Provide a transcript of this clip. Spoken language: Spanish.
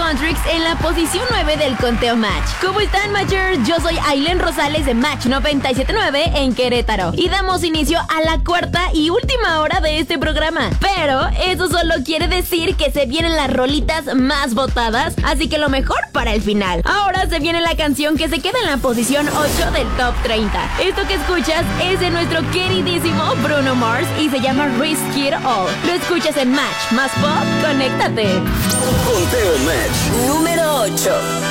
Huntrix en la posición 9 del conteo Match. ¿Cómo están, Matchers? Yo soy Aileen Rosales de Match 97.9 en Querétaro y damos inicio a la cuarta y última hora de este programa. Pero eso solo quiere decir que se vienen las rolitas más votadas, así que lo mejor para el final. Ahora se viene la canción que se queda en la posición 8 del Top 30. Esto que escuchas es de nuestro queridísimo Bruno Mars y se llama Risk It All. Lo escuchas en Match más Pop, conéctate. Conteo Match número 8.